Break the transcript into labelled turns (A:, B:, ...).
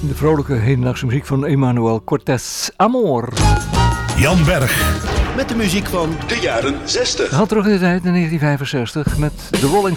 A: De vrolijke hedendaagse muziek van Emmanuel Cortés. Amor.
B: Jan Berg.
C: Met de muziek van
D: de jaren 60.
A: We gaan terug in de tijd in 1965 met The Rolling